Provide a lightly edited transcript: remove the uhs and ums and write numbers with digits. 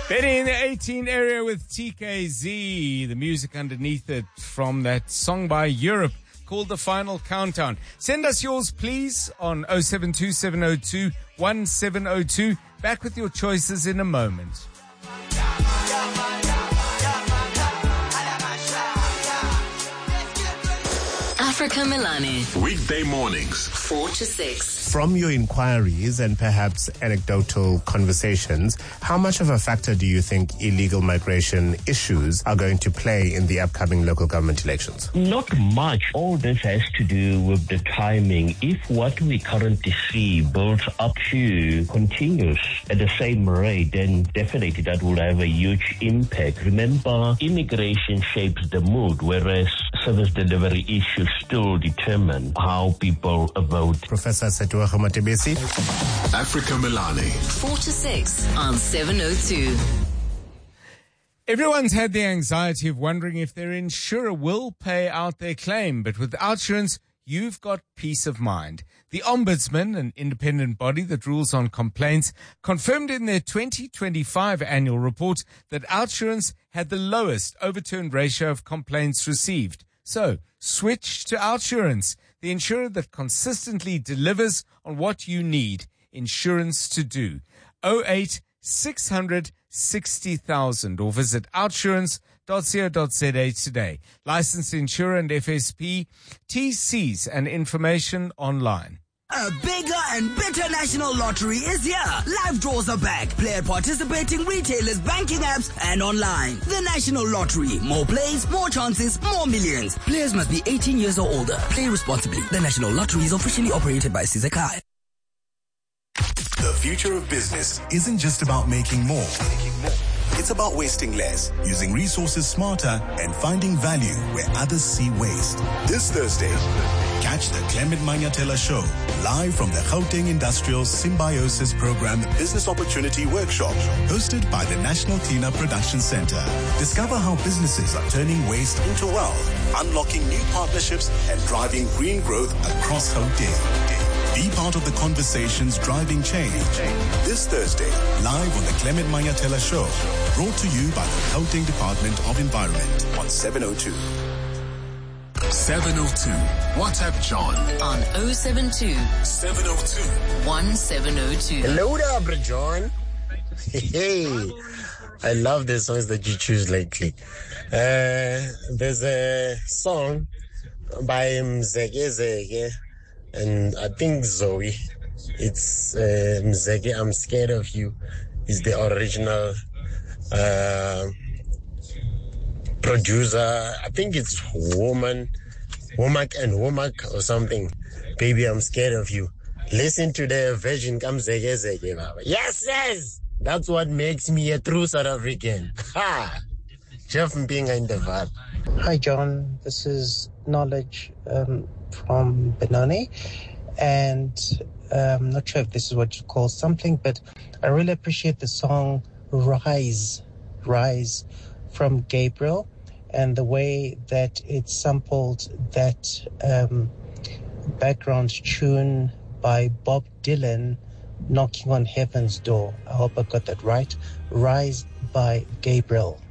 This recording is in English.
Benny in the 18 area with TKZ, the music underneath it from that song by Europe called The Final Countdown. Send us yours, please, on 072-702-1702. Back with your choices in a moment. Africa Milani. Weekday mornings, 4 to 6. From your inquiries and perhaps anecdotal conversations, how much of a factor do you think illegal migration issues are going to play in the upcoming local government elections? Not much. All this has to do with the timing. If what we currently see builds up to continues at the same rate, then definitely that will have a huge impact. Remember, immigration shapes the mood, whereas service delivery issues still determine how people vote. Professor Setuago Matebesi. Africa Milani. 4 to 6 on 702. Everyone's had the anxiety of wondering if their insurer will pay out their claim, but with OUTsurance, you've got peace of mind. The Ombudsman, an independent body that rules on complaints, confirmed in their 2025 annual report that OUTsurance had the lowest overturned ratio of complaints received. So, switch to OUTsurance, the insurer that consistently delivers on what you need insurance to do. 08 600 60,000 or visit outsurance.co.za today. Licensed insurer and FSP, TCs and information online. A bigger and better national lottery is here. Live draws are back. Play at participating retailers, banking apps, and online. The National Lottery. More plays, more chances, more millions. Players must be 18 years or older. Play responsibly. The National Lottery is officially operated by Sizakai. The future of business isn't just about making more. It's about wasting less, using resources smarter, and finding value where others see waste. This Thursday, catch the Clement Manyatela Show, live from the Gauteng Industrial Symbiosis Program Business Opportunity Workshop, hosted by the National Cleanup Production Center. Discover how businesses are turning waste into wealth, unlocking new partnerships, and driving green growth across Gauteng. Be part of the conversations driving change. This Thursday, live on the Clement Manyatela Show, brought to you by the Gauteng Department of Environment on 702. 702. WhatsApp John On 072 702 1702. Hello there, Bro John. Hey, I love the songs that you choose lately. There's a song by Mzeke Zeke, and I think Zoe. It's Mzeke, I'm Scared of You, is the original producer. I think it's Womack and Womack or something. Baby, I'm Scared of You. Listen to the version. Mzeke Zeke, Baba. Yes! That's what makes me a true South African. Ha! Jeff Mpinga in the vibe. Hi, John. This is Knowledge from Benoni. And I'm not sure if this is what you call something, but I really appreciate the song Rise from Gabriel and the way that it sampled that background tune by Bob Dylan, Knocking on Heaven's Door. I hope I got that right. Rise by Gabriel.